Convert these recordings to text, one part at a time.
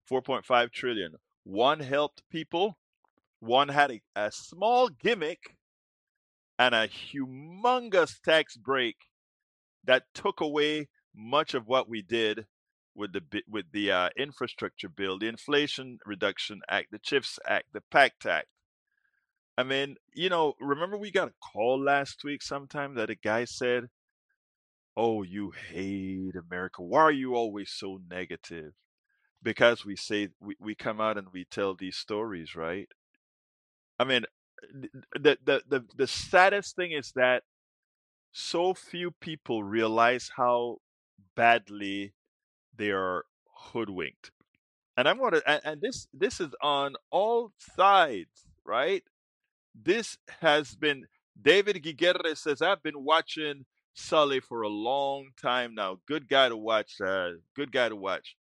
4.5 trillion. One helped people, one had a small gimmick, and a humongous tax break that took away much of what we did with the infrastructure bill, the Inflation Reduction Act, the CHIPS Act, the PACT Act. I mean, remember we got a call last week sometime that a guy said, "Oh, you hate America. Why are you always so negative?" Because we come out and we tell these stories, right? I mean, the saddest thing is that so few people realize how badly they are hoodwinked. And I'm gonna and this is on all sides, right? This has been David Giguerre says I've been watching Sully for a long time now. Good guy to watch. Good guy to watch.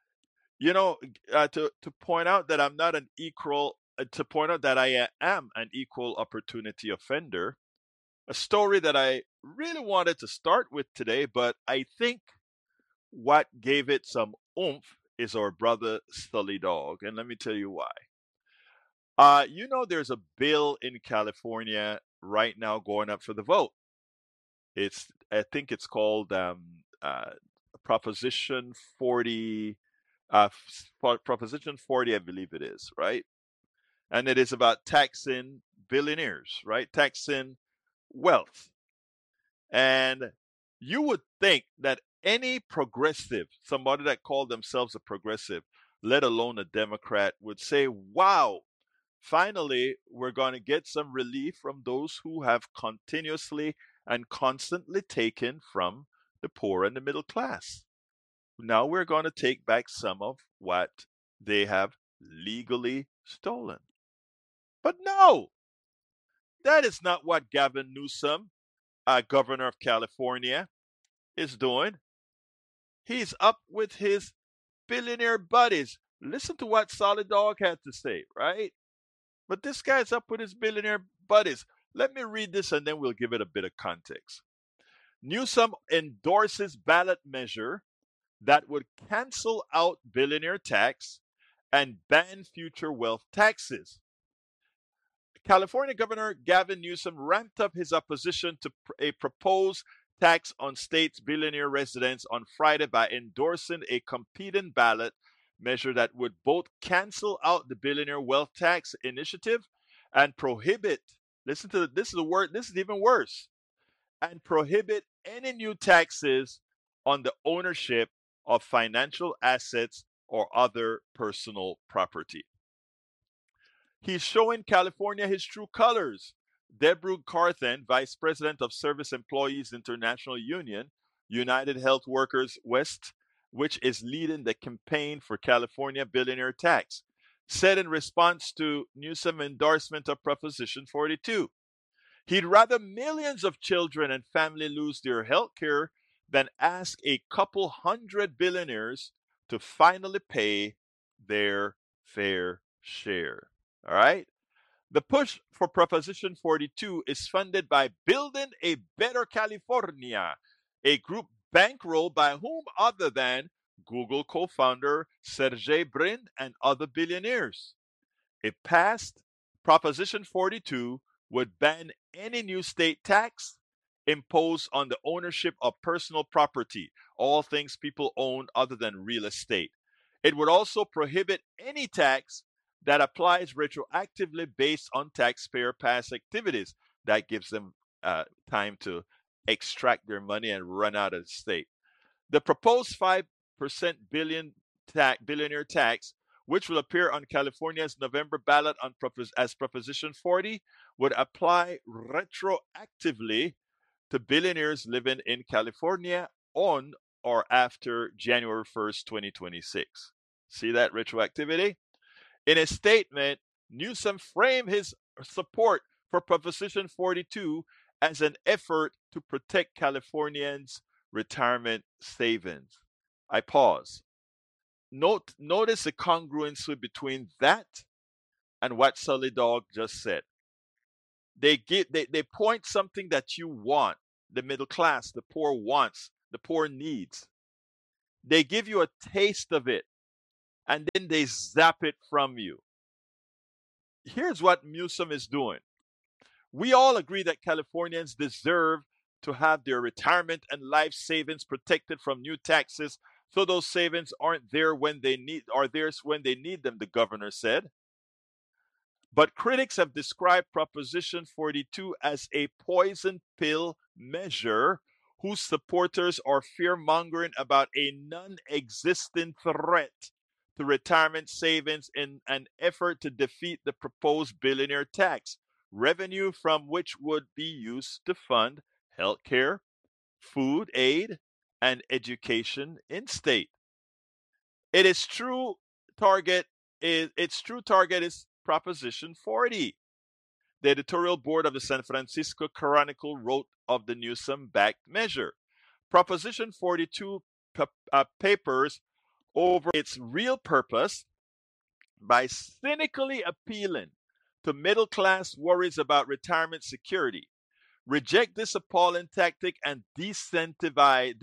To point out that I'm not an equal. To point out that I am an equal opportunity offender. A story that I really wanted to start with today, but I think what gave it some oomph is our brother Sully Dog, and let me tell you why. There's a bill in California right now going up for the vote. I think it's called Proposition 40, Proposition 40, I believe it is, right? And it is about taxing billionaires, right? Taxing wealth. And you would think that any progressive, somebody that called themselves a progressive, let alone a Democrat, would say, wow, finally, we're going to get some relief from those who have continuously and constantly taken from the poor and the middle class. Now we're going to take back some of what they have legally stolen. But no, that is not what Gavin Newsom, governor of California, is doing. He's up with his billionaire buddies. Listen to what Solid Dog had to say, right? But this guy's up with his billionaire buddies. Let me read this and then we'll give it a bit of context. Newsom endorses ballot measure that would cancel out billionaire tax and ban future wealth taxes. California Governor Gavin Newsom ramped up his opposition to a proposed tax on state's billionaire residents on Friday by endorsing a competing ballot measure that would both cancel out the billionaire wealth tax initiative and prohibit, listen to this is a word, this is even worse, and prohibit any new taxes on the ownership of financial assets or other personal property. He's showing California his true colors. Debru Carthen, Vice President of Service Employees International Union, United Health Workers West, which is leading the campaign for California billionaire tax, said in response to Newsom's endorsement of Proposition 42. He'd rather millions of children and families lose their health care than ask a couple hundred billionaires to finally pay their fair share. All right? The push for Proposition 42 is funded by Building a Better California, a group bankrolled by whom other than Google co founder Sergey Brin and other billionaires. If passed, Proposition 42 would ban any new state tax imposed on the ownership of personal property, all things people own other than real estate. It would also prohibit any tax that applies retroactively based on taxpayer past activities. That gives them time to extract their money and run out of the state. The proposed 5% billionaire tax, which will appear on California's November ballot as Proposition 40, would apply retroactively to billionaires living in California on or after January 1st, 2026. See that retroactivity? In a statement, Newsom framed his support for Proposition 42 as an effort to protect Californians' retirement savings. I pause. Notice the congruency between that and what Sully Dog just said. They point something that you want, the middle class, the poor wants, the poor needs. They give you a taste of it and then they zap it from you. Here's what Newsom is doing. We all agree that Californians deserve to have their retirement and life savings protected from new taxes, so those savings aren't there when they need are theirs when they need them, the governor said. But critics have described Proposition 42 as a poison pill measure whose supporters are fear mongering about a non existent threat to retirement savings in an effort to defeat the proposed billionaire tax, revenue from which would be used to fund healthcare, food aid, and education in state. It is true target its true target is Proposition 40. The editorial board of the San Francisco Chronicle wrote of the Newsom-backed measure. Proposition 42 papers over its real purpose by cynically appealing to middle-class worries about retirement security. Reject this appalling tactic and disincentivize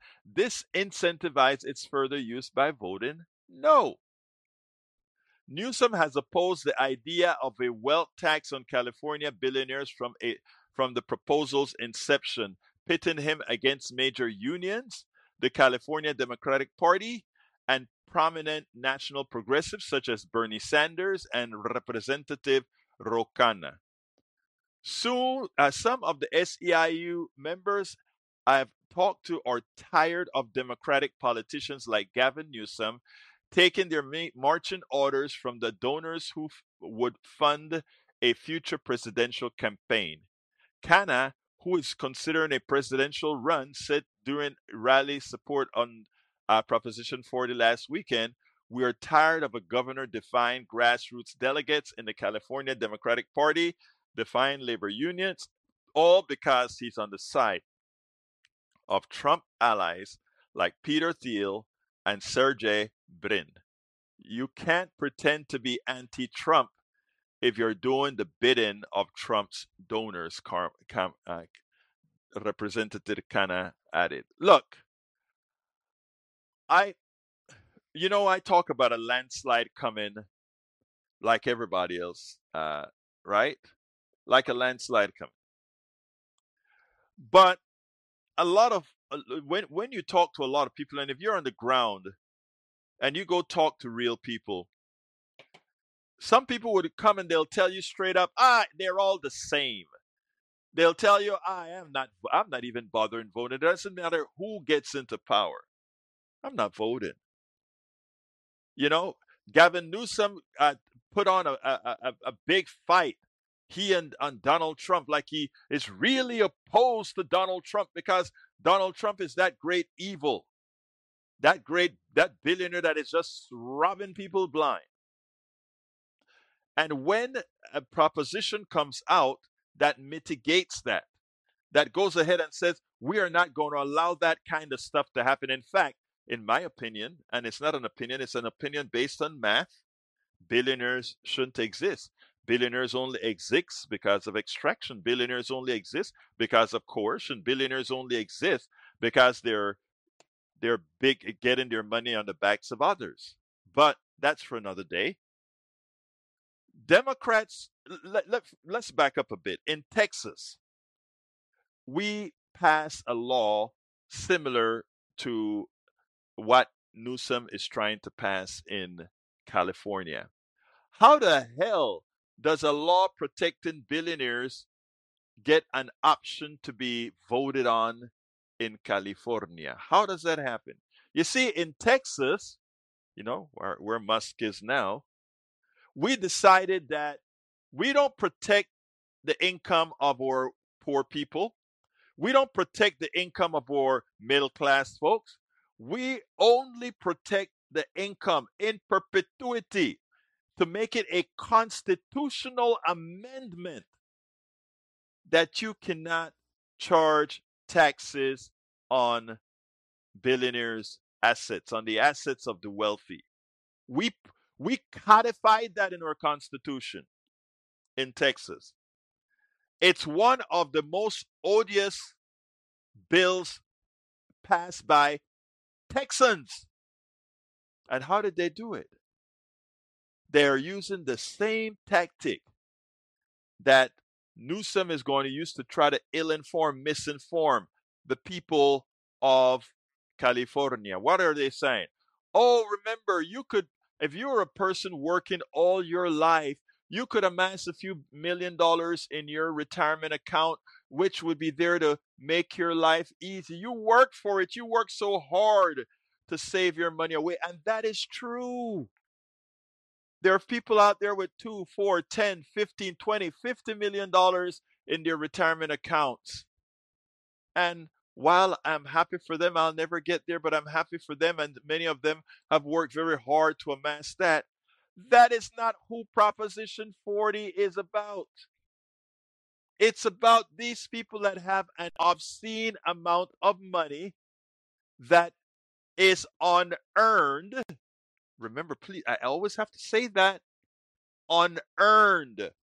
its further use by voting no. Newsom has opposed the idea of a wealth tax on California billionaires from the proposal's inception, pitting him against major unions, the California Democratic Party, and prominent national progressives such as Bernie Sanders and Representative Rocana. Soon, some of the SEIU members I've talked to are tired of Democratic politicians like Gavin Newsom taking their marching orders from the donors who would fund a future presidential campaign. Cana, who is considering a presidential run, said during rally support on Proposition 40 last weekend, "We are tired of a governor defying grassroots delegates in the California Democratic Party, defying labor unions, all because he's on the side of Trump allies like Peter Thiel and Sergey Brin. You can't pretend to be anti-Trump if you're doing the bidding of Trump's donors," Representative Cana added. Look, I talk about a landslide coming like everybody else, right? Like a landslide coming. But a lot of when you talk to a lot of people, and if you're on the ground and you go talk to real people, some people would come and they'll tell you straight up, they're all the same. They'll tell you, I'm not even bothering voting. It doesn't matter who gets into power. I'm not voting. Gavin Newsom put on a big fight. He and Donald Trump, like he is really opposed to Donald Trump because Donald Trump is that great evil, that billionaire that is just robbing people blind. And when a proposition comes out that mitigates that goes ahead and says, we are not going to allow that kind of stuff to happen. In fact, in my opinion, and it's not an opinion, it's an opinion based on math, billionaires shouldn't exist. Billionaires only exist because of extraction. Billionaires only exist because of coercion. Billionaires only exist because they're big getting their money on the backs of others. But that's for another day. Democrats, let's back up a bit. In Texas, we passed a law similar to what Newsom is trying to pass in California. How the hell does a law protecting billionaires get an option to be voted on in California? How does that happen? You see, in Texas, where Musk is now, we decided that we don't protect the income of our poor people. We don't protect the income of our middle class folks. We only protect the income in perpetuity to make it a constitutional amendment that you cannot charge taxes on billionaires' assets, on the assets of the wealthy. We codified that in our Constitution in Texas. It's one of the most odious bills passed by Texans. And how did they do it? They are using the same tactic that Newsom is going to use to try to ill-inform, misinform the people of California. What are they saying? Oh, remember, if you were a person working all your life, you could amass a few $1 million in your retirement account, which would be there to make your life easy. You worked for it. You worked so hard to save your money away. And that is true. There are people out there with 2, 4, 10, 15, 20, $50 million in their retirement accounts. And while I'm happy for them, I'll never get there, but I'm happy for them. And many of them have worked very hard to amass that. That is not who Proposition 40 is about. It's about these people that have an obscene amount of money that is unearned. Remember, please, I always have to say that. Unearned.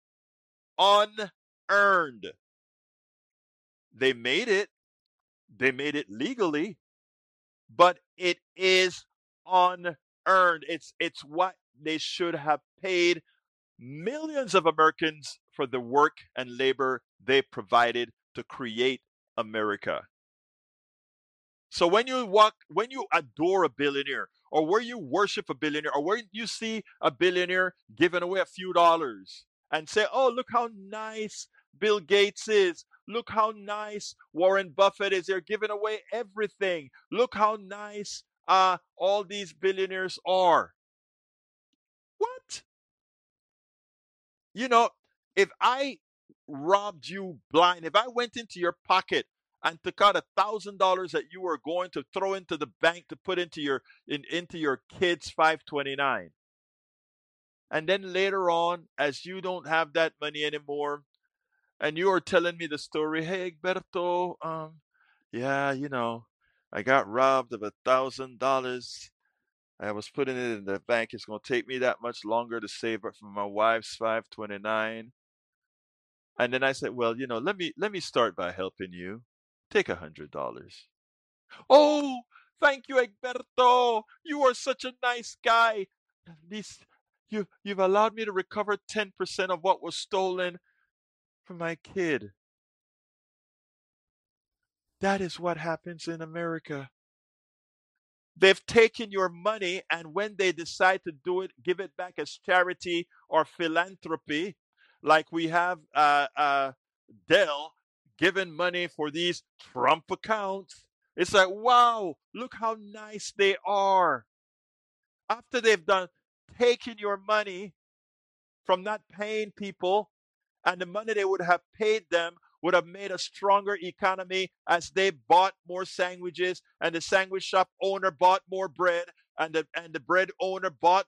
Unearned. They made it. They made it legally, but it is unearned. It's what they should have paid millions of Americans for the work and labor they provided to create America. So when you adore a billionaire, or where you worship a billionaire, or where you see a billionaire giving away a few dollars and say, oh, look how nice Bill Gates is. Look how nice Warren Buffett is. They're giving away everything. Look how nice all these billionaires are. What? You know, if I robbed you blind, if I went into your pocket and took out $1,000 that you were going to throw into the bank to put into your kids' 529, and then later on, as you don't have that money anymore, and you are telling me the story, hey Egberto, yeah, I got robbed of $1,000. I was putting it in the bank. It's going to take me that much longer to save up for my wife's 529. And then I said, well, let me start by helping you. Take $100. Oh, thank you, Egberto. You are such a nice guy. At least you've allowed me to recover 10% of what was stolen from my kid. That is what happens in America. They've taken your money, and when they decide to do it, give it back as charity or philanthropy, like we have Dell giving money for these Trump accounts. It's like, wow, look how nice they are. After they've done taking your money from not paying people, and the money they would have paid them would have made a stronger economy as they bought more sandwiches, and the sandwich shop owner bought more bread, and the bread owner bought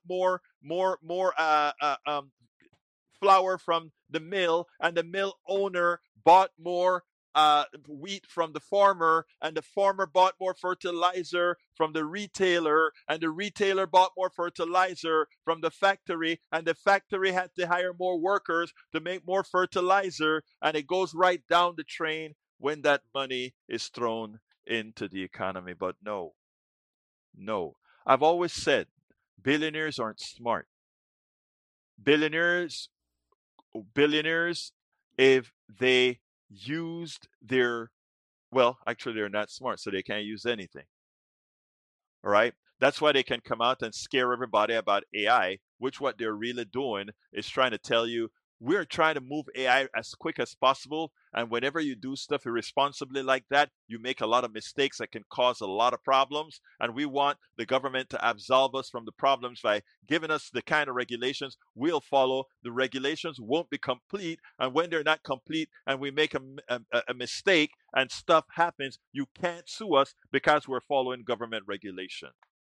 more flour from the mill, and the mill owner bought more wheat from the farmer, and the farmer bought more fertilizer from the retailer, and the retailer bought more fertilizer from the factory, and the factory had to hire more workers to make more fertilizer, and it goes right down the train when that money is thrown into the economy. But no, no. I've always said billionaires aren't smart. Billionaires billionaires, if they used their, well, actually they're not smart, so they can't use anything. All right. That's why they can come out and scare everybody about AI, which what they're really doing is trying to tell you we're trying to move AI as quick as possible. And whenever you do stuff irresponsibly like that, you make a lot of mistakes that can cause a lot of problems. And we want the government to absolve us from the problems by giving us the kind of regulations we'll follow. The regulations won't be complete. And when they're not complete and we make a mistake and stuff happens, you can't sue us because we're following government regulation.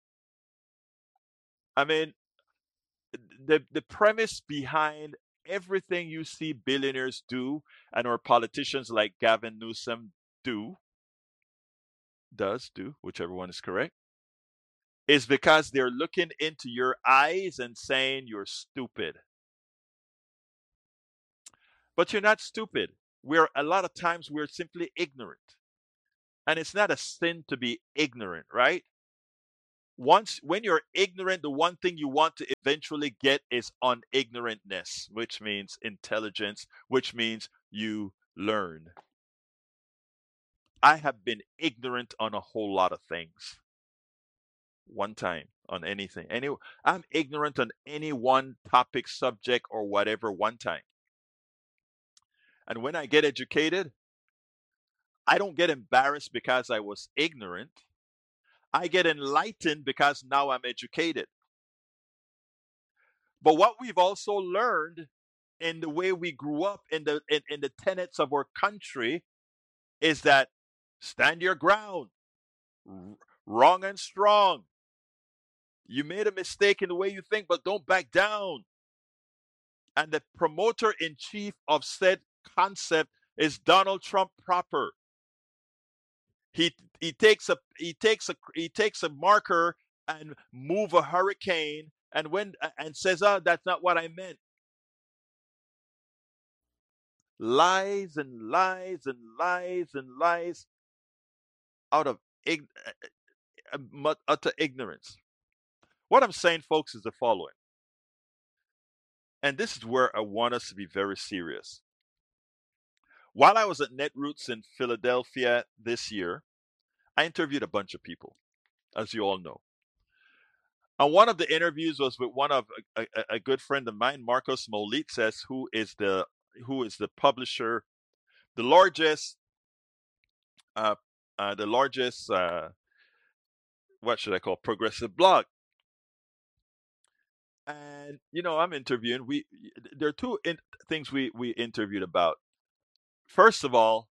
I mean, the premise behind everything you see billionaires do and or politicians like Gavin Newsom do, whichever one is correct, is because they're looking into your eyes and saying you're stupid. But you're not stupid. We're a lot of times we're simply ignorant. And it's not a sin to be ignorant, right? When you're ignorant, the one thing you want to eventually get is unignorantness, which means intelligence, which means you learn. I have been ignorant on a whole lot of things. One time on anything. I'm ignorant on any one topic, subject, or whatever one time. And when I get educated, I don't get embarrassed because I was ignorant. I get enlightened because now I'm educated. But what we've also learned in the way we grew up in the tenets of our country is that stand your ground, wrong and strong. You made a mistake in the way you think, but don't back down. And the promoter in chief of said concept is Donald Trump proper. He takes a marker and move a hurricane and says, "Oh, that's not what I meant." Lies and lies and lies and lies out of utter ignorance. What I'm saying, folks, is the following, and this is where I want us to be very serious. While I was at Netroots in Philadelphia this year, I interviewed a bunch of people, as you all know. And one of the interviews was with one of a good friend of mine, Marcos Molitzes, who is the publisher, the largest, uh, what should I call, progressive blog. And I'm interviewing. There are two things we interviewed about. First of all,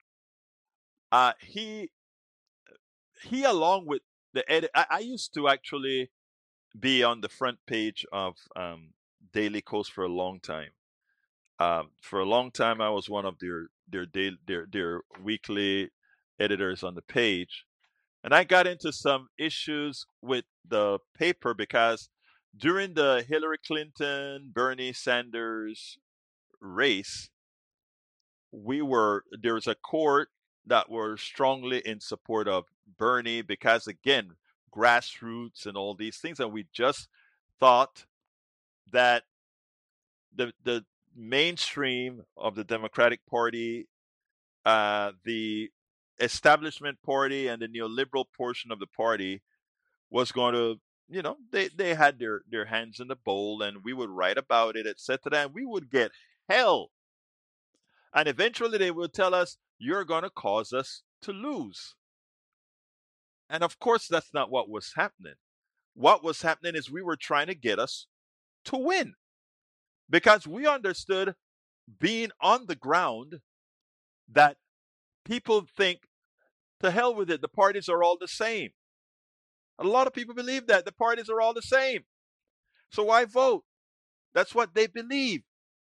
he along with the edit. I used to actually be on the front page of Daily Kos for a long time. For a long time, I was one of their weekly editors on the page, and I got into some issues with the paper because during the Hillary Clinton, Bernie Sanders race, there was a court that were strongly in support of Bernie because, again, grassroots and all these things, and we just thought that the mainstream of the Democratic Party, the establishment party, and the neoliberal portion of the party was going to, they had their hands in the bowl, and we would write about it, etc., and we would get hell. And eventually they would tell us, you're going to cause us to lose. And of course, that's not what was happening. What was happening is we were trying to get us to win because we understood, being on the ground, that people think, to hell with it, the parties are all the same. A lot of people believe that the parties are all the same. So why vote? That's what they believe.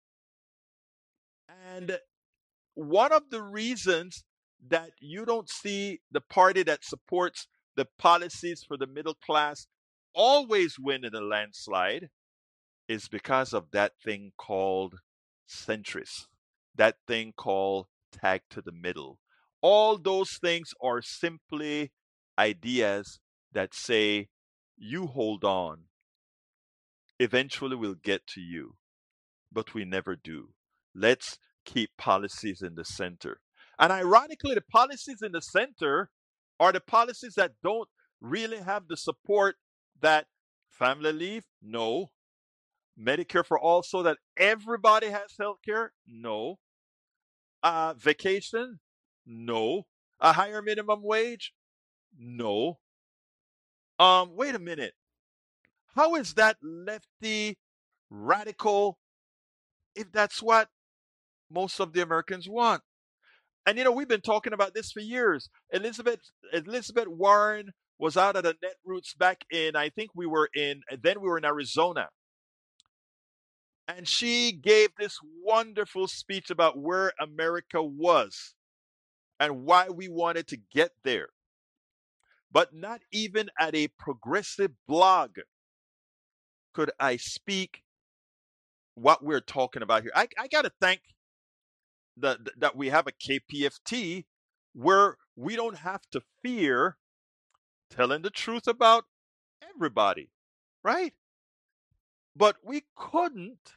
And one of the reasons that you don't see the party that supports the policies for the middle class always win in a landslide is because of that thing called centrist, that thing called tag to the middle. All those things are simply ideas that say, you hold on. Eventually we'll get to you, but we never do. Let's keep policies in the center. And ironically, the policies in the center are the policies that don't really have the support that family leave, no. Medicare for all, so that everybody has health care, no. Vacation, no. A higher minimum wage, no. Wait a minute. How is that lefty radical if that's what most of the Americans want? And we've been talking about this for years. Elizabeth Warren was out at the Netroots back in, I think we were in Arizona. And she gave this wonderful speech about where America was and why we wanted to get there. But not even at a progressive blog could I speak what we're talking about here. I got to thank that we have a KPFT where we don't have to fear telling the truth about everybody, right? But we couldn't,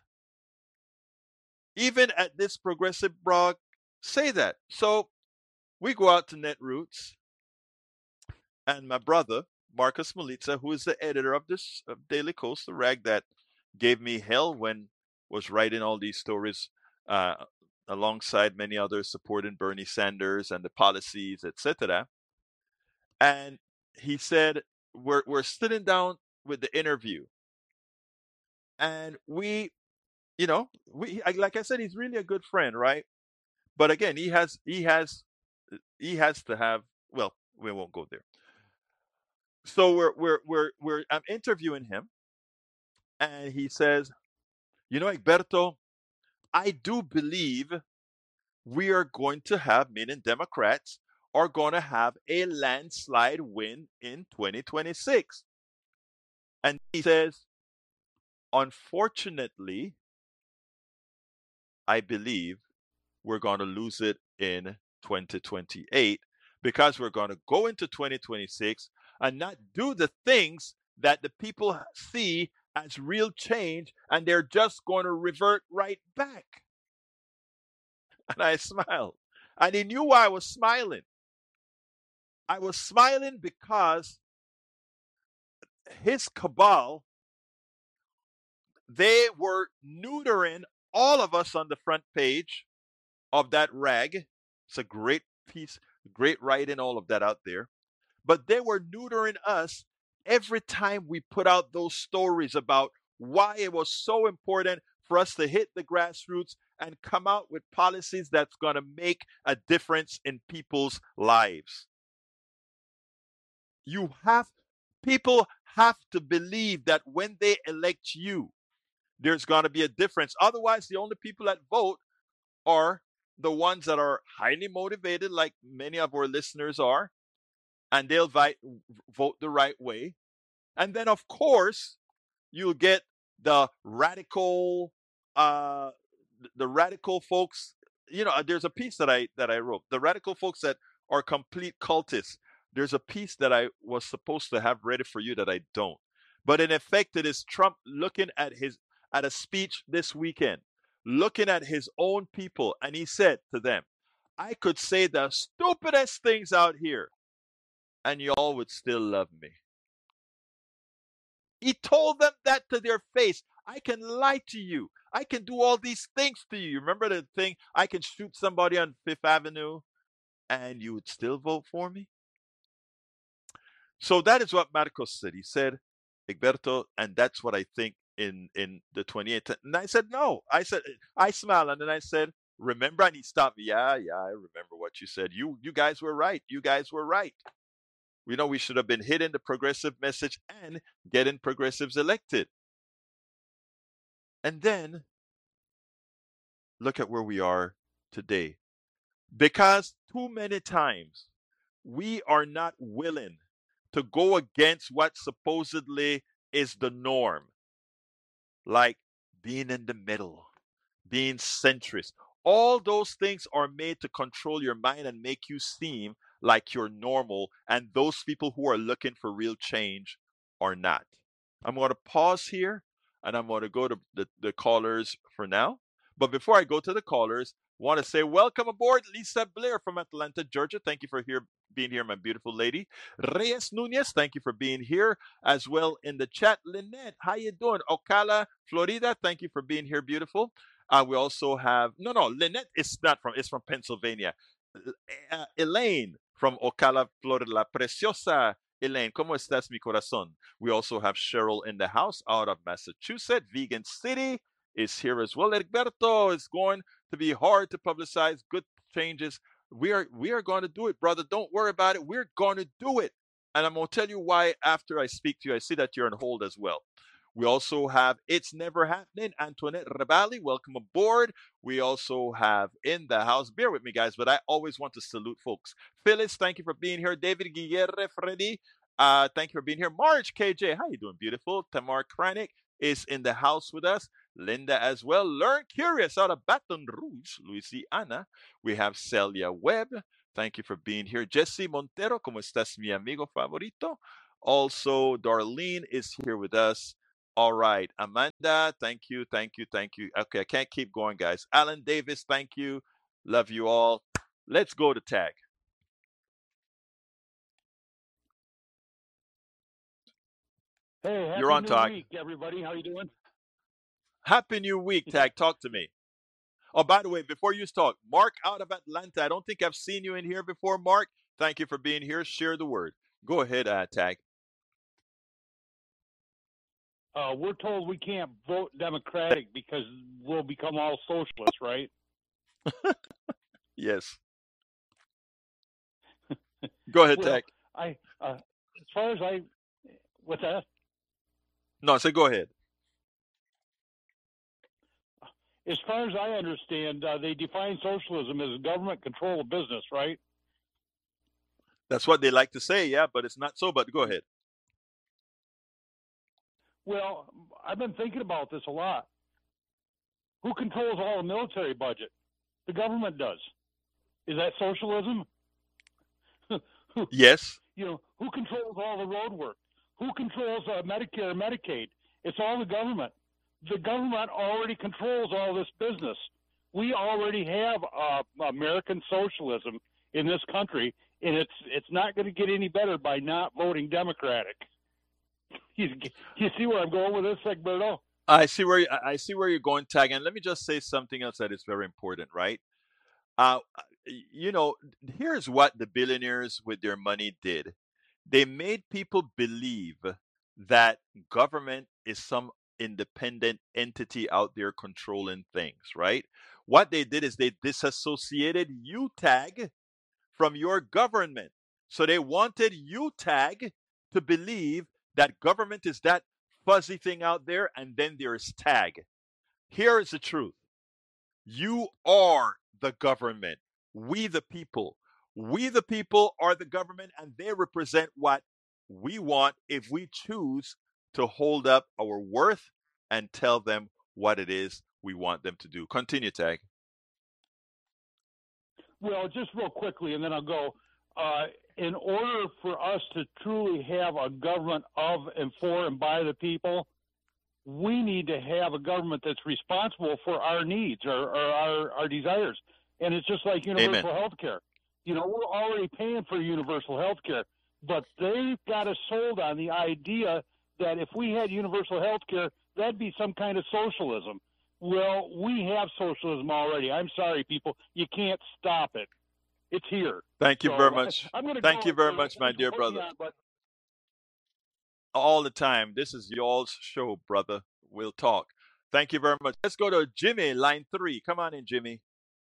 even at this progressive blog, say that. So we go out to Netroots, and my brother, Marcus Melitza, who is the editor of this Daily Kos, the rag that gave me hell when was writing all these stories uh, alongside many others supporting Bernie Sanders and the policies, etc. And he said, we're sitting down with the interview, and like I said, he's really a good friend, right? But again, he has to have. Well, we won't go there. So I'm interviewing him, and he says, Egberto, I do believe we are going to have, meaning Democrats, are going to have a landslide win in 2026. And he says, unfortunately, I believe we're going to lose it in 2028 because we're going to go into 2026 and not do the things that the people see as real change, and they're just going to revert right back. And I smiled. And he knew why I was smiling. I was smiling because his cabal, they were neutering all of us on the front page of that rag. It's a great piece, great writing, all of that out there. But they were neutering us every time we put out those stories about why it was so important for us to hit the grassroots and come out with policies that's going to make a difference in people's lives. People have to believe that when they elect you, there's going to be a difference. Otherwise, the only people that vote are the ones that are highly motivated, like many of our listeners are, and they'll vote the right way. And then, of course, you'll get the radical, the radical folks. There's a piece that I wrote. The radical folks that are complete cultists. There's a piece that I was supposed to have ready for you that I don't. But in effect, it is Trump looking at a speech this weekend, looking at his own people, and he said to them, "I could say the stupidest things out here, and y'all would still love me." He told them that to their face. I can lie to you. I can do all these things to you. Remember the thing? I can shoot somebody on Fifth Avenue and you would still vote for me? So that is what Marcos said. He said, Egberto, and that's what I think in the 28th. And I said, no. I smiled, and then I said, remember? And he stopped me. Yeah, I remember what you said. You guys were right. You guys were right. We should have been hitting the progressive message and getting progressives elected. And then look at where we are today. Because too many times we are not willing to go against what supposedly is the norm, like being in the middle, being centrist. All those things are made to control your mind and make you seem like you're normal, and those people who are looking for real change are not. I'm going to pause here, and I'm going to go to the callers for now. But before I go to the callers, I want to say welcome aboard, Lisa Blair from Atlanta, Georgia. Thank you for being here, my beautiful lady. Reyes Nunez, thank you for being here as well in the chat. Lynette, how you doing? Ocala, Florida, thank you for being here, beautiful. We also have Lynette is not it's from Pennsylvania. Elaine from Ocala, Florida, La Preciosa Elaine, ¿cómo estás, mi corazón? We also have Cheryl in the house out of Massachusetts. Vegan City is here as well. Egberto, it's going to be hard to publicize good changes. We are going to do it, brother. Don't worry about it. We're going to do it. And I'm going to tell you why after I speak to you. I see that you're on hold as well. We also have It's Never Happening, Antoinette Rabali. Welcome aboard. We also have in the house, bear with me, guys, but I always want to salute folks. Phyllis, thank you for being here. David Guillerre Freddy, thank you for being here. Marge KJ, how you doing, beautiful? Tamar Kranik is in the house with us. Linda as well. Learn Curious out of Baton Rouge, Louisiana. We have Celia Webb. Thank you for being here. Jesse Montero, ¿cómo estás, mi amigo favorito? Also, Darlene is here with us. All right. Amanda, thank you, thank you, thank you. Okay, I can't keep going, guys. Alan Davis, thank you. Love you all. Let's go to tag. Hey, You're happy on new tag. week, everybody. How you doing? Happy New Week, tag. Talk to me. Oh, by the way, before you talk, Mark out of Atlanta. I don't think I've seen you in here before, Mark. Thank you for being here. Share the word. Go ahead, tag. We're told we can't vote Democratic because we'll become all socialists, right? Yes. Go ahead, Well, tag. as far as what's that? No, so go ahead. As far as I understand, they define socialism as government control of business, right? That's what they like to say, yeah, but it's not so. But go ahead. Well, I've been thinking about this a lot. Who controls all the military budget? The government does. Is that socialism? Yes. Who controls all the road work? Who controls Medicare and Medicaid? It's all the government. The government already controls all this business. We already have American socialism in this country, and it's not going to get any better by not voting Democratic. You see where I'm going with this, Egberto? I see where you're going, tag. And let me just say something else that is very important, right? Uh, you know, here's what the billionaires with their money did. They made people believe that government is some independent entity out there controlling things, right? What they did is they disassociated you, tag, from your government. So they wanted you, tag, to believe that government is that fuzzy thing out there, and then there's tag. Here is the truth. You are the government. We the people. We the people are the government, and they represent what we want if we choose to hold up our worth and tell them what it is we want them to do. Continue, tag. Well, just real quickly, and then I'll go. In order for us to truly have a government of and for and by the people, we need to have a government that's responsible for our needs or our desires. And it's just like Amen. universal health care. We're already paying for universal health care, but they've got us sold on the idea that if we had universal health care, that'd be some kind of socialism. Well, we have socialism already. I'm sorry, people. You can't stop it. It's here. Thank you So very much. I'm going to Thank go. you very much, my dear brother. All the time. This is y'all's show, brother. We'll talk. Thank you very much. Let's go to Jimmy, line 3. Come on in, Jimmy.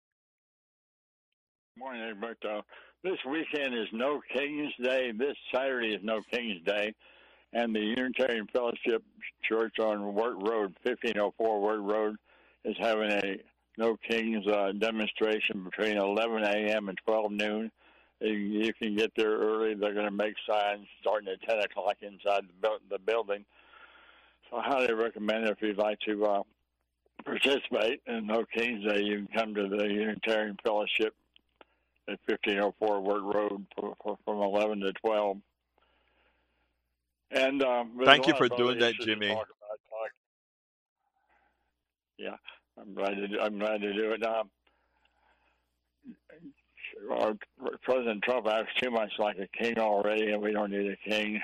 Morning, Egberto. This weekend is No King's Day. This Saturday is No King's Day. And the Unitarian Fellowship Church on Wirt Road, 1504 Wirt Road, is having a No Kings demonstration between 11 a.m. and 12 noon. You can get there early. They're going to make signs starting at 10 o'clock inside the building. So I highly recommend it if you'd like to participate in No King's Day. You can come to the Unitarian Fellowship at 1504 Wirt Road from 11 to 12. And thank you for doing that, Jimmy. Yeah, I'm glad to do it. President Trump acts too much like a king already, and we don't need a king.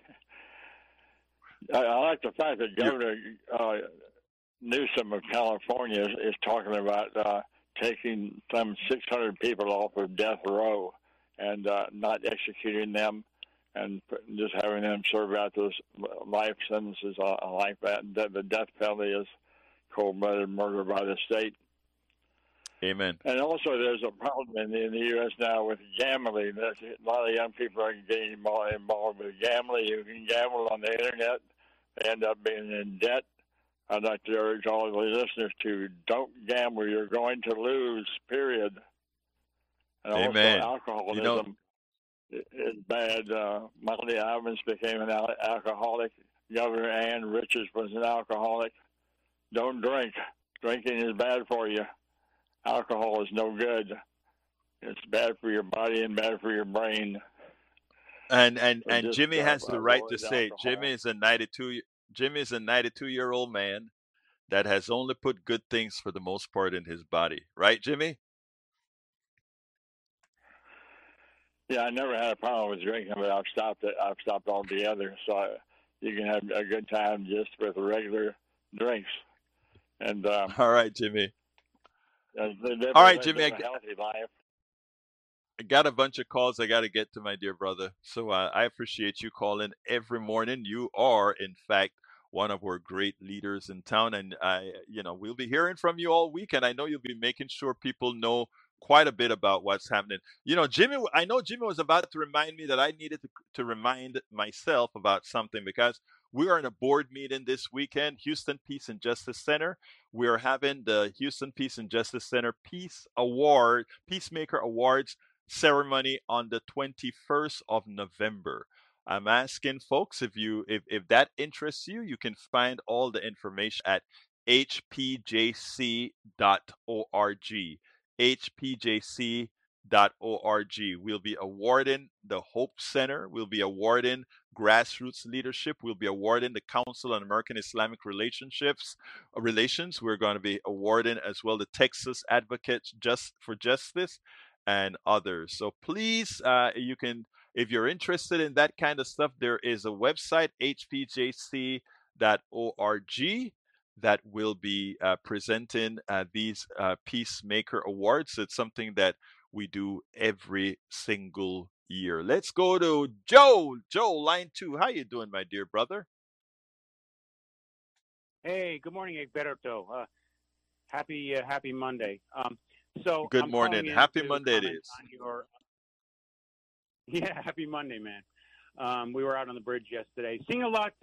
I like the fact that Governor Newsom of California is talking about taking some 600 people off of death row and not executing them, and just having them serve out those life sentences like that. The death penalty is cold-blooded murder by the state. Amen. And also, there's a problem in the U.S. now with gambling. A lot of young people are getting involved with gambling. You can gamble on the internet, end up being in debt. I'd like to urge all the listeners to don't gamble. You're going to lose, period. And Amen. Also, alcoholism is bad. Monty Evans became an alcoholic. Governor Ann Richards was an alcoholic. Don't drink. Drinking is bad for you. Alcohol is no good. It's bad for your body and bad for your brain. So And just Jimmy has the right to avoid say alcohol. Jimmy is a 92-year-old man that has only put good things for the most part in his body. Right, Jimmy? Yeah, I never had a problem with drinking, but I've stopped it. I've stopped altogether. You can have a good time just with regular drinks and All right, Jimmy. live, All right, live Jimmy. a healthy life. I got a bunch of calls I got to get to, my dear brother. So I appreciate you calling every morning. You are, in fact, one of our great leaders in town, and we'll be hearing from you all week, and I know you'll be making sure people know quite a bit about what's happening. Jimmy, I know Jimmy was about to remind me that I needed to remind myself about something because we are in a board meeting this weekend, Houston Peace and Justice Center. We are having the Houston Peace and Justice Center Peacemaker Awards ceremony on the 21st of November. I'm asking folks if that interests you, you can find all the information at hpjc.org. hpjc.org. We'll be awarding the Hope Center, we'll be awarding grassroots leadership, we'll be awarding the Council on American Islamic Relations. We're going to be awarding as well the Texas Advocates for Justice and others. So please, you can, if you're interested in that kind of stuff, there is a website, hpjc.org, that will be presenting these Peacemaker Awards. It's something that we do every single year. Let's go to Joe. Joe, line 2. How you doing, my dear brother? Hey, good morning, Egberto. Happy Monday. Good I'm morning. calling in Happy to Monday it comment is. on your. Yeah, happy Monday, man. We were out on the bridge yesterday, seeing a lot.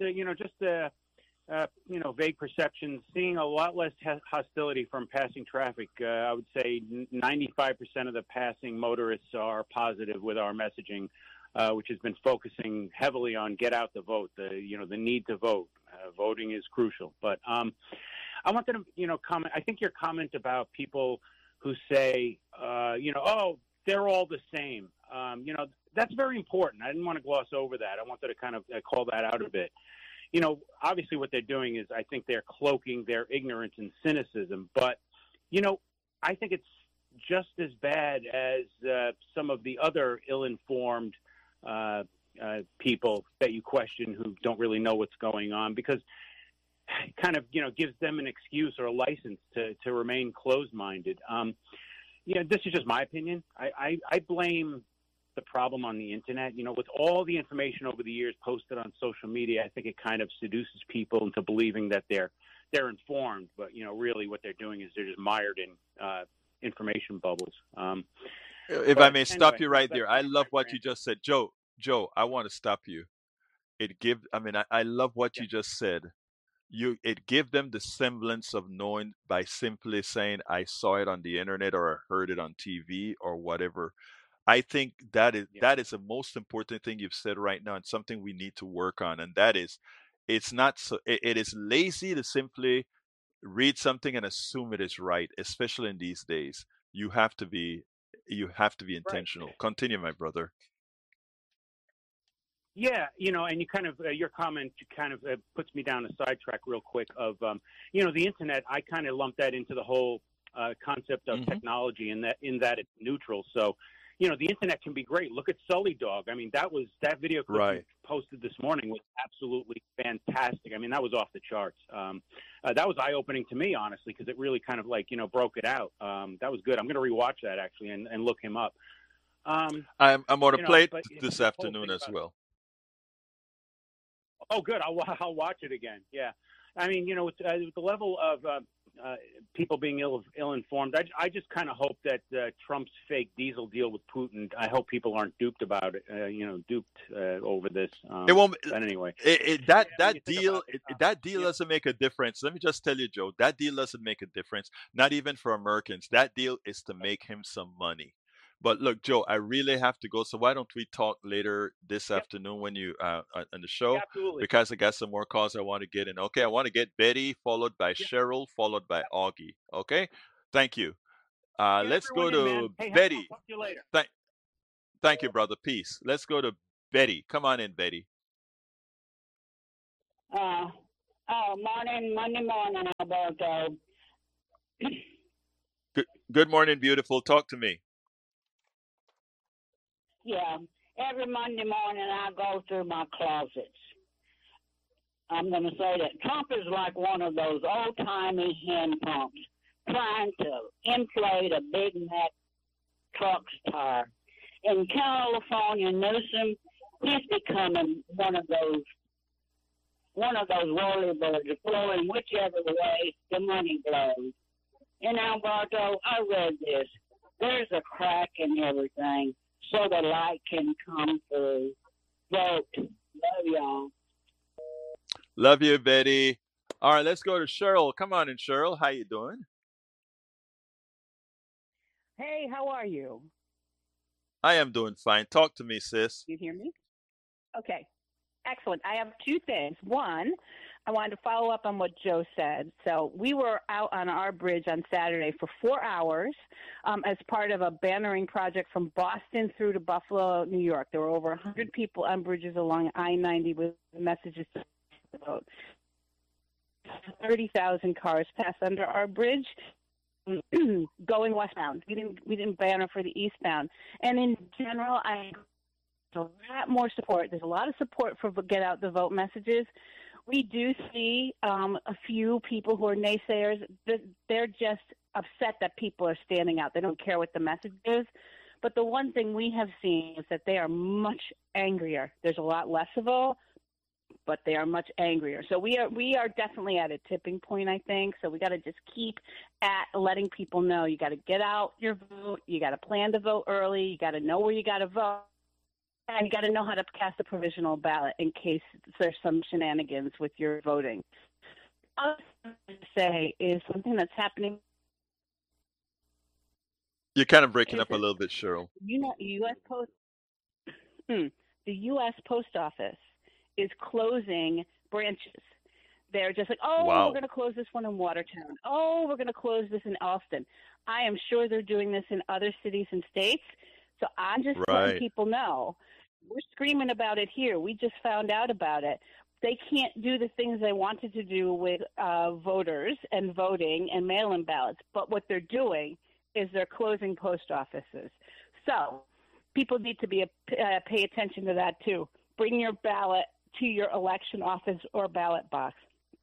Vague perceptions, seeing a lot less hostility from passing traffic. I would say 95% of the passing motorists are positive with our messaging, which has been focusing heavily on get out the vote. The need to vote. Voting is crucial. But I wanted to, comment. I think your comment about people who say, oh, they're all the same. That's very important. I didn't want to gloss over that. I wanted to kind of call that out a bit. Obviously what they're doing is I think they're cloaking their ignorance and cynicism. But, I think it's just as bad as some of the other ill-informed people that you question who don't really know what's going on, because it kind of, gives them an excuse or a license to remain closed-minded. This is just my opinion. I blame the problem on the internet. With all the information over the years posted on social media, I think it kind of seduces people into believing that they're informed, but really what they're doing is they're just mired in information bubbles. If I may stop you right there, I love what you just said, Joe. I want to stop you. I love what you just said. It give them the semblance of knowing by simply saying I saw it on the internet or I heard it on TV or whatever. I think that is the most important thing you've said right now, and something we need to work on. And that is, it's not so. It is lazy to simply read something and assume it is right, especially in these days. You have to be intentional. Right. Continue, my brother. Yeah, and you kind of your comment kind of puts me down a sidetrack real quick of the internet. I kind of lump that into the whole concept of technology, and that it's neutral. So, the internet can be great. Look at Sully Dog. I mean, that video clip you posted this morning was absolutely fantastic. I mean, that was off the charts. That was eye opening to me, honestly, because it really kind of broke it out. That was good. I'm going to rewatch that actually and look him up. I'm going to play it this afternoon as well. Oh, good. I'll watch it again. Yeah. I mean, with the level of people being ill-informed, I just kind of hope that Trump's fake diesel deal with Putin, I hope people aren't duped about it, duped over this. It won't. But anyway. That deal doesn't make a difference. Let me just tell you, Joe, that deal doesn't make a difference. Not even for Americans. That deal is to make him some money. But look, Joe, I really have to go. So why don't we talk later this afternoon when you on the show? Yeah, absolutely. Because I got some more calls I want to get in. Okay, I want to get Betty, followed by Cheryl, followed by Augie. Okay, thank you. Let's go to Hey, Betty. I'll talk to you later. Thank you, brother. Peace. Let's go to Betty. Come on in, Betty. Uh, Monday morning, Alberto. Good morning, beautiful. Talk to me. Yeah, every Monday morning I go through my closets. I'm going to say that Trump is like one of those old-timey hand pumps trying to inflate a Big Mac truck's tire. In California, Newsom, he's becoming one of those whirly-birds flowing whichever way the money blows. And Alberto, I read this. There's a crack in everything so the light can come through. Vote. Love y'all. Love you, Betty. All right, let's go to Cheryl. Come on in, Cheryl. How you doing? Hey, how are you? I am doing fine. Talk to me, sis. You hear me? Okay. Excellent. I have two things. One, I wanted to follow up on what Joe said. So we were out on our bridge on Saturday for 4 hours as part of a bannering project from Boston through to Buffalo, New York. There were over 100 people on bridges along I-90 with messages to vote. 30,000 cars passed under our bridge going westbound. We didn't banner for the eastbound. And in general, a lot more support. There's a lot of support for get out the vote messages. We do see a few people who are naysayers. They're just upset that people are standing out. They don't care what the message is. But the one thing we have seen is that they are much angrier. There's a lot less of all, but they are much angrier. So we are definitely at a tipping point, I think. So we got to just keep at letting people know you got to get out your vote. You got to plan to vote early. You got to know where you got to vote. And you got to know how to cast a provisional ballot in case there's some shenanigans with your voting. All I want to say is something that's happening. You're kind of breaking up a little bit, Cheryl. The U.S. Post Office is closing branches. They're just like, Wow. We're going to close this one in Watertown. Oh, we're going to close this in Austin. I am sure they're doing this in other cities and states. So I'm just letting people know. We're screaming about it here. We just found out about it. They can't do the things they wanted to do with voters and voting and mail-in ballots. But what they're doing is they're closing post offices. So people need to pay attention to that, too. Bring your ballot to your election office or ballot box.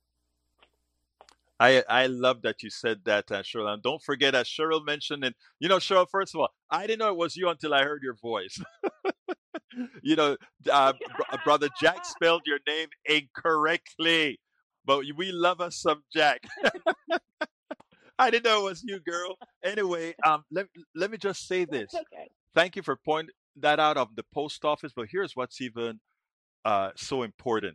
I love that you said that, Cheryl. And don't forget, as Cheryl mentioned, and Cheryl, first of all, I didn't know it was you until I heard your voice. Brother Jack spelled your name incorrectly, but we love us some Jack. I didn't know it was you, girl. Anyway, let me just say this. Okay. Thank you for pointing that out of the post office. But here's what's even so important: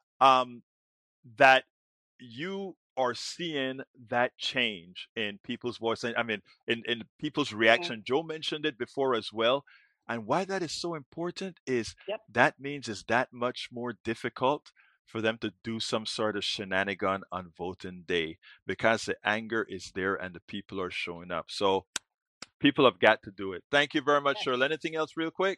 that you are seeing that change in people's voice. I mean, in people's reaction. Joe mentioned it before as well. And why that is so important is that means it's that much more difficult for them to do some sort of shenanigan on voting day because the anger is there and the people are showing up. So people have got to do it. Thank you very much, Cheryl. Anything else real quick?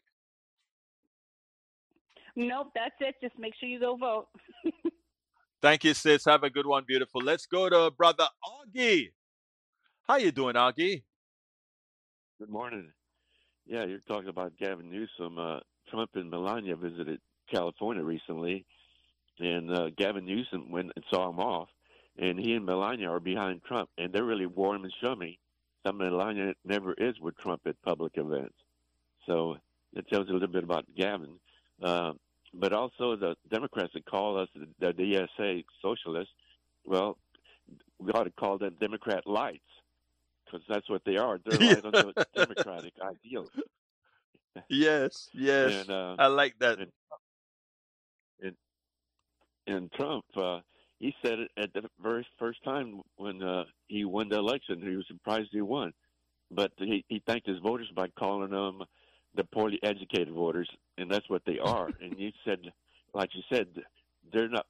Nope, that's it. Just make sure you go vote. Thank you, sis. Have a good one, beautiful. Let's go to Brother Augie. How you doing, Augie? Good morning. Yeah, you're talking about Gavin Newsom. Trump and Melania visited California recently, and Gavin Newsom went and saw him off, and he and Melania are behind Trump, and they're really warm and chummy. Some Melania never is with Trump at public events. So it tells you a little bit about Gavin. But also the Democrats that call us the DSA socialists, well, we ought to call them Democrat lights, because that's what they are. They're light on the Democratic ideals. Yes. And, I like that. And Trump, he said it at the very first time when he won the election. He was surprised he won. But he thanked his voters by calling them the poorly educated voters, and that's what they are. And you said, like you said, they're not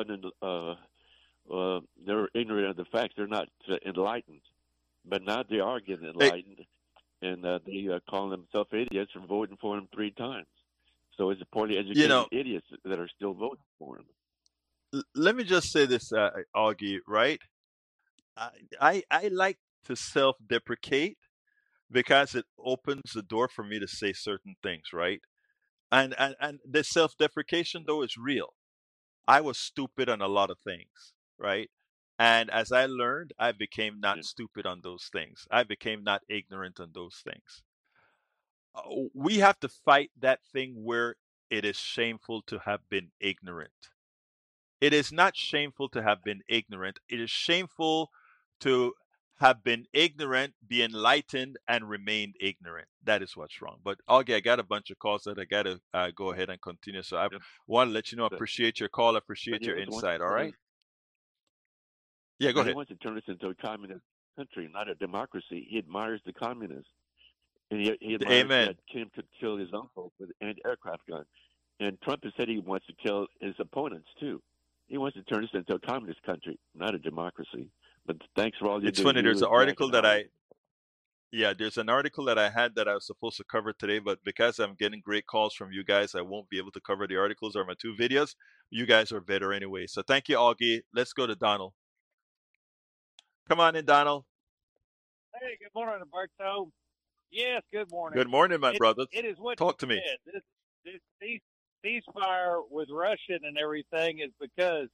they're ignorant of the facts. They're not enlightened. But now they are getting enlightened, and they calling themselves idiots for voting for him 3 times. So it's the poorly You educated know, idiots that are still voting for him. let me just say this, Augie, right? I, I like to self-deprecate because it opens the door for me to say certain things, right? And the self-deprecation though is real. I was stupid on a lot of things, right? And as I learned, I became Yeah. not stupid on those things. I became not ignorant on those things. We have to fight that thing where it is shameful to have been ignorant. It is not shameful to have been ignorant. It is shameful to have been ignorant, be enlightened, and remained ignorant. That is what's wrong. But Augie, I got a bunch of calls that I got to go ahead and continue. So I Yep. want to let you know, I But appreciate your call. I but appreciate he your also wants insight. All but right. Yeah, go he ahead. wants to turn us into a communist country, not a democracy. He admires the communists, and he admires Amen. that Kim could kill his uncle with an anti-aircraft gun. And Trump has said he wants to kill his opponents too. He wants to turn us into a communist country, not a democracy. But thanks for all you It's do, funny. There's you, an Jack, article and that Howard. there's an article that I had that I was supposed to cover today, but because I'm getting great calls from you guys, I won't be able to cover the articles or my two videos. You guys are better anyway. So thank you, Augie. Let's go to Donald. Come on in, Donald. Hey, good morning, Alberto. Yes, good morning. Good morning, my brothers. It is what you Talk to me. said. This ceasefire with Russia and everything is because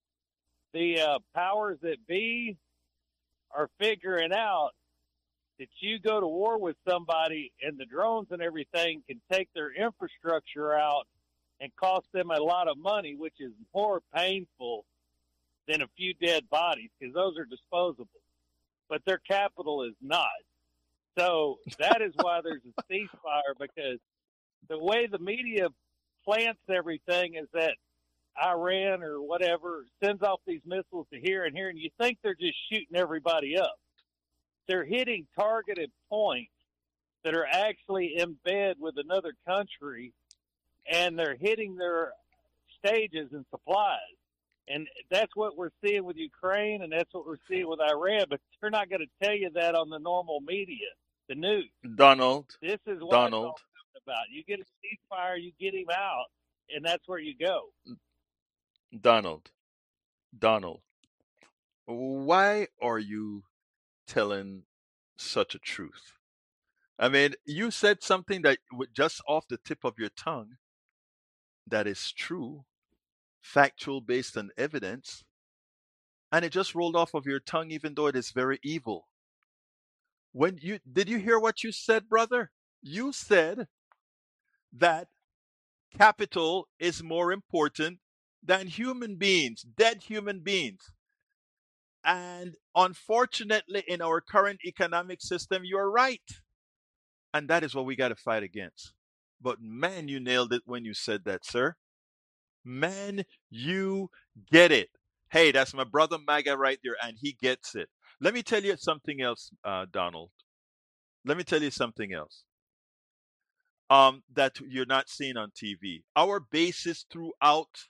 the powers that be are figuring out that you go to war with somebody and the drones and everything can take their infrastructure out and cost them a lot of money, which is more painful than a few dead bodies because those are disposable. But their capital is not. So that is why there's a ceasefire, because the way the media plants everything is that Iran or whatever sends off these missiles to here and here, and you think they're just shooting everybody up. They're hitting targeted points that are actually in bed with another country, and they're hitting their stages and supplies. And that's what we're seeing with Ukraine, and that's what we're seeing with Iran, but they're not going to tell you that on the normal media, the news. Donald. This is what Donald. I'm talking about. You get a ceasefire, you get him out, and that's where you go. Donald. Donald. Why are you telling such a truth? I mean, you said something that just off the tip of your tongue that is true, factual, based on evidence, and it just rolled off of your tongue, even though it is very evil. Did you hear what you said, brother? You said that capital is more important than human beings, dead human beings. And unfortunately, in our current economic system, you're right. And that is what we got to fight against. But man, you nailed it when you said that, sir. Man, you get it. Hey, that's my brother MAGA right there, and he gets it. Let me tell you something else, Donald. Let me tell you something else that you're not seeing on TV. Our bases throughout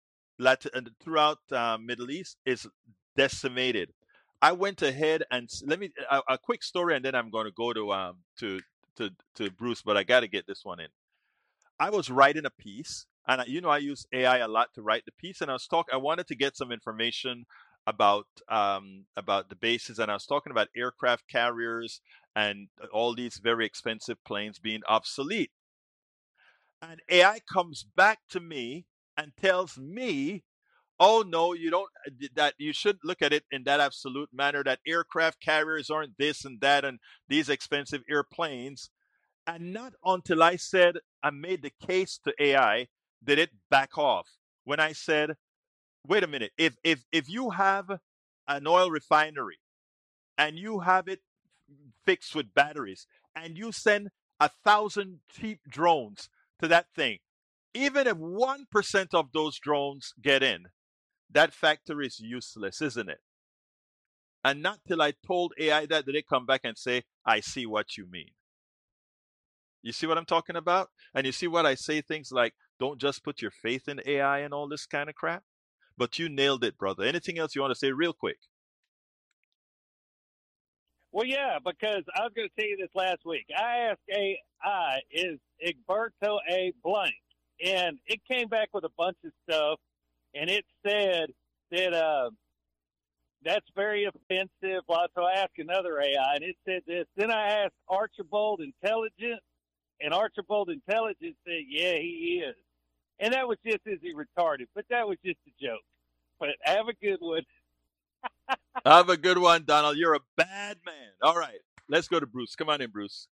Middle East is decimated. I went ahead and let me a quick story, and then I'm going to go to Bruce, but I got to get this one in. I was writing a piece, and I use AI a lot to write the piece, and I wanted to get some information about the bases, and I was talking about aircraft carriers and all these very expensive planes being obsolete. And AI comes back to me and tells me, oh no, you don't, that you should look at it in that absolute manner, that aircraft carriers aren't this and that and these expensive airplanes. And not until I made the case to AI did it back off. When I said, wait a minute, if you have an oil refinery and you have it fixed with batteries and you send 1,000 cheap drones to that thing, even if 1% of those drones get in, that factory is useless, isn't it? And not till I told AI that did it come back and say, I see what you mean. You see what I'm talking about? And you see what I say, things like, don't just put your faith in AI and all this kind of crap. But you nailed it, brother. Anything else you want to say real quick? Well, yeah, because I was going to tell you this last week. I asked AI, is Egberto a blank? and it came back with a bunch of stuff, and it said that that's very offensive. Well, so I asked another AI, and it said this. Then I asked Archibald Intelligence, and Archibald Intelligence said, yeah, he is. And that was just as he retarded, but that was just a joke. But have a good one. Have a good one, Donald. You're a bad man. All right, let's go to Bruce. Come on in, Bruce.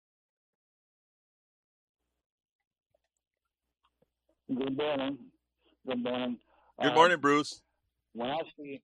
Good morning. Good morning. Good morning, Bruce. When I see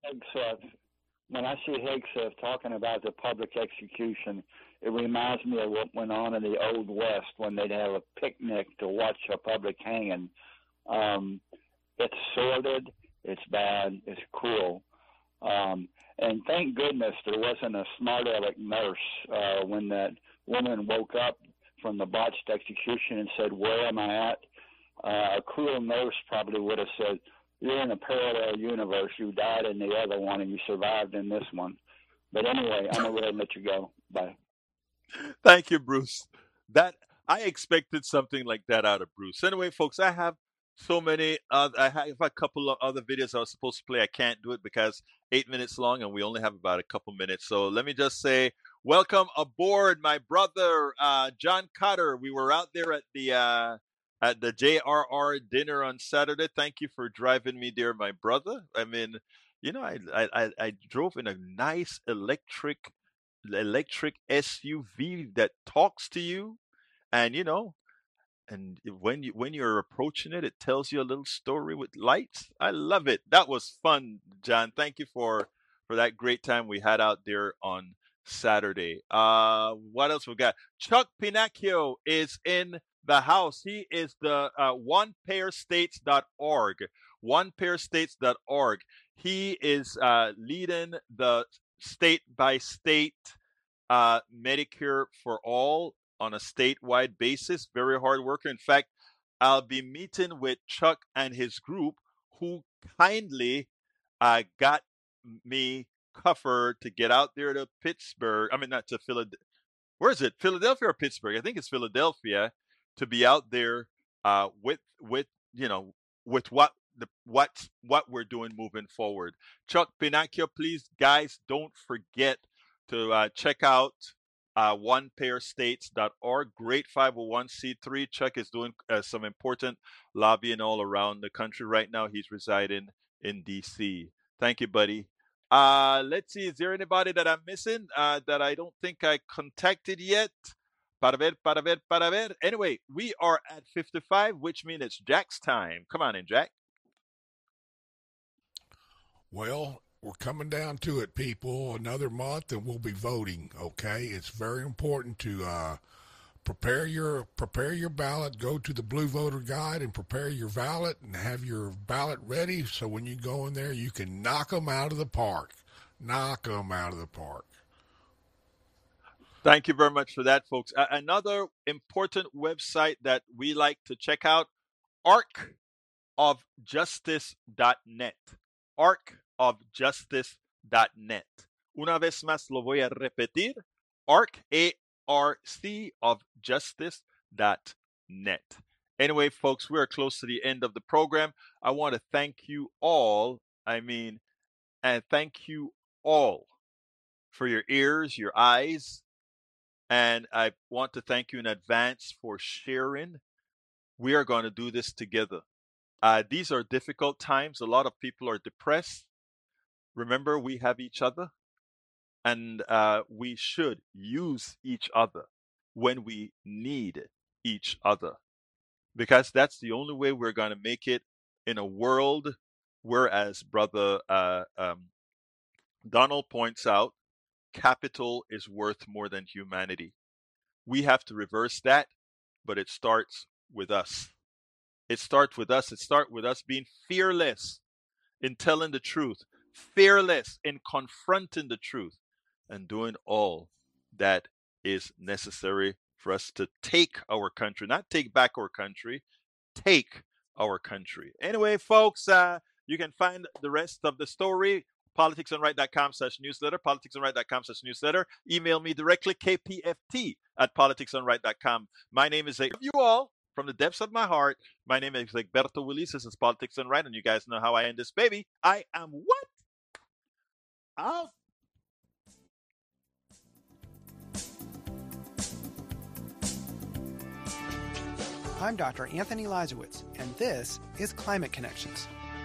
Hegseth talking about the public execution, it reminds me of what went on in the Old West when they'd have a picnic to watch a public hanging. It's sordid, it's bad, it's cruel. And thank goodness there wasn't a smart aleck nurse when that woman woke up from the botched execution and said, "Where am I at?" A cruel nurse probably would have said, "You're in a parallel universe. You died in the other one and you survived in this one." But anyway, I'm going to go ahead and let you go. Bye. Thank you, Bruce. That I expected something like that out of Bruce. Anyway, folks, I have so many. I have a couple of other videos I was supposed to play. I can't do it because 8 minutes long, and we only have about a couple minutes. So let me just say, welcome aboard, my brother John Cotter. We were out there at the JRR dinner on Saturday. Thank you for driving me there, my brother. I mean, you know, I drove in a nice electric SUV that talks to you, and you know, and when you're approaching it, it tells you a little story with lights. I love it. That was fun, John. Thank you for that great time we had out there on Saturday. What else we got? Chuck Pinacchio is in the house. He is the onepairstates.org. Onepairstates.org. He is leading the state by state Medicare for all on a statewide basis. Very hard worker. In fact, I'll be meeting with Chuck and his group, who kindly got me covered to get out there to Pittsburgh. I mean, not to Philadelphia. Where is it? Philadelphia or Pittsburgh? I think it's Philadelphia, to be out there with you know, with what we're doing moving forward. Chuck Pinacchio, please, guys, don't forget to check out onepairstates.org. Great 501c3. Chuck is doing some important lobbying all around the country right now. He's residing in DC. Thank you, buddy. Let's see. Is there anybody that I'm missing that I don't think I contacted yet? Para ver. Anyway, we are at 55, which means it's Jack's time. Come on in, Jack. Well, we're coming down to it, people. Another month and we'll be voting, okay? It's very important to prepare your ballot. Go to the Blue Voter Guide and prepare your ballot and have your ballot ready so when you go in there, you can knock them out of the park. Knock them out of the park. Thank you very much for that, folks. Another important website that we like to check out, arcofjustice.net. arcofjustice.net. Una vez más lo voy a repetir, ARC of justice.net. Anyway, folks, we are close to the end of the program. I want to thank you all. And thank you all for your ears, your eyes. And I want to thank you in advance for sharing. We are going to do this together. These are difficult times. A lot of people are depressed. Remember, we have each other, and we should use each other when we need each other, because that's the only way we're going to make it in a world where, as Brother Donald points out, capital is worth more than humanity. We have to reverse that, but it starts with us. It starts with us. It starts with us being fearless in telling the truth, fearless in confronting the truth, and doing all that is necessary for us to take our country, not take back our country, take our country. Anyway, folks, you can find the rest of the story, politicsandright.com/newsletter, politicsandright.com/newsletter. Email me directly, kpft@politicsandright.com. My name is you all from from the depths of my heart, my name is Egberto Willis. This is Politics and Right, and you guys know how I end this baby. I am what? Out. I'm Dr. Anthony Lazowitz, and this is Climate Connections.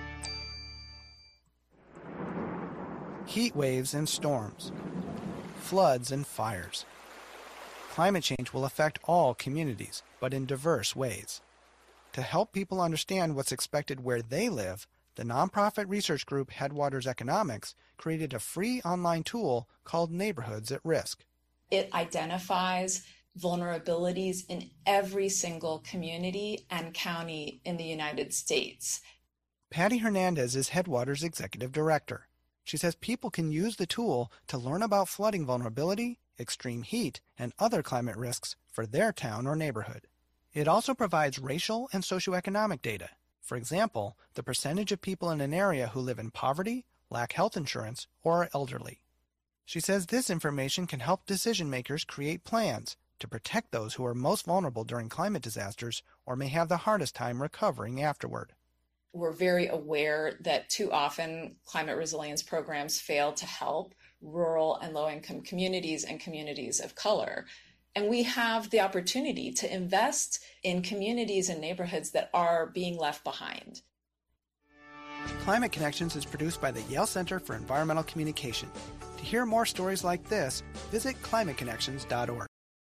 Heat waves and storms, floods and fires. Climate change will affect all communities, but in diverse ways. To help people understand what's expected where they live, the nonprofit research group Headwaters Economics created a free online tool called Neighborhoods at Risk. It identifies vulnerabilities in every single community and county in the United States. Patty Hernandez is Headwaters Executive Director. She says people can use the tool to learn about flooding vulnerability, extreme heat, and other climate risks for their town or neighborhood. It also provides racial and socioeconomic data. For example, the percentage of people in an area who live in poverty, lack health insurance, or are elderly. She says this information can help decision makers create plans to protect those who are most vulnerable during climate disasters or may have the hardest time recovering afterward. We're very aware that too often climate resilience programs fail to help rural and low-income communities and communities of color. And we have the opportunity to invest in communities and neighborhoods that are being left behind. Climate Connections is produced by the Yale Center for Environmental Communication. To hear more stories like this, visit climateconnections.org.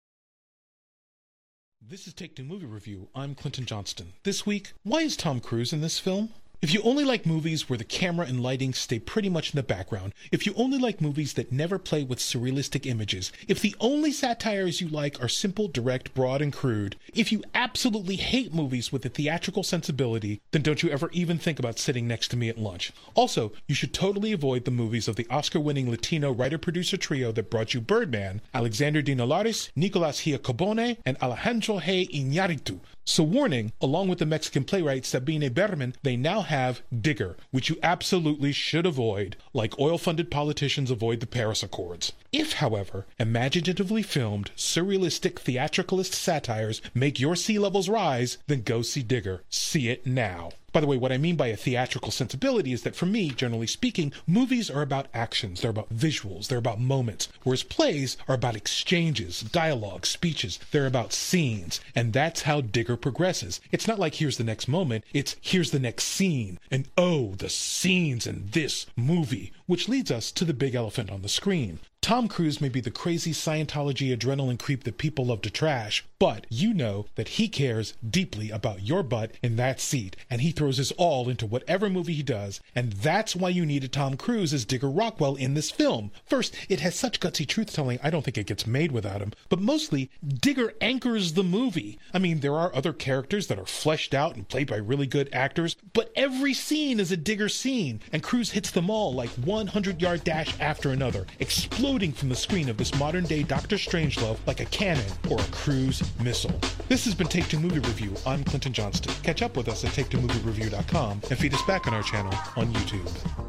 This is Take Two Movie Review. I'm Clinton Johnston. This week, why is Tom Cruise in this film? If you only like movies where the camera and lighting stay pretty much in the background, if you only like movies that never play with surrealistic images, if the only satires you like are simple, direct, broad, and crude, if you absolutely hate movies with a theatrical sensibility, then don't you ever even think about sitting next to me at lunch. Also, you should totally avoid the movies of the Oscar-winning Latino writer-producer trio that brought you Birdman, Alexander Dinolaris, Nicolas Giacobone, and Alejandro G. Iñárritu. So warning, along with the Mexican playwright Sabine Berman, they now have Digger, which you absolutely should avoid, like oil-funded politicians avoid the Paris Accords. If, however, imaginatively filmed, surrealistic theatricalist satires make your sea levels rise, then go see Digger. See it now. By the way, what I mean by a theatrical sensibility is that for me, generally speaking, movies are about actions, they're about visuals, they're about moments, whereas plays are about exchanges, dialogue, speeches, they're about scenes, and that's how Digger progresses. It's not like here's the next moment, it's here's the next scene, and oh, the scenes in this movie, which leads us to the big elephant on the screen. Tom Cruise may be the crazy Scientology adrenaline creep that people love to trash, but you know that he cares deeply about your butt in that seat, and he throws his all into whatever movie he does, and that's why you needed Tom Cruise as Digger Rockwell in this film. First, it has such gutsy truth-telling, I don't think it gets made without him, but mostly, Digger anchors the movie. I mean, there are other characters that are fleshed out and played by really good actors, but every scene is a Digger scene, and Cruise hits them all like 100-yard dash after another, exploding from the screen of this modern-day Dr. Strangelove like a cannon or a cruise missile. This has been Take Two Movie Review. I'm Clinton Johnston. Catch up with us at TakeTwoMovieReview.com and feed us back on our channel on YouTube.